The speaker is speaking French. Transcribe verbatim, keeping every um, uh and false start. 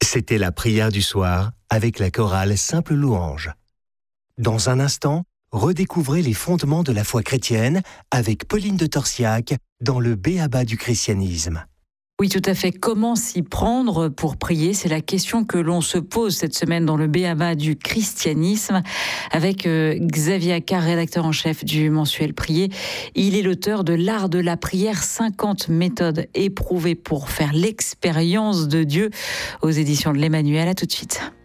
C'était la prière du soir avec la chorale Simple Louange. Dans un instant, redécouvrez les fondements de la foi chrétienne avec Pauline de Torsiac dans le B.A.B.A. du christianisme. Oui, tout à fait. Comment s'y prendre pour prier ? C'est la question que l'on se pose cette semaine dans le B A B A du christianisme avec euh, Xavier Accart, rédacteur en chef du mensuel Prier. Il est l'auteur de L'art de la prière, cinquante méthodes éprouvées pour faire l'expérience de Dieu aux éditions de l'Emmanuel. À tout de suite.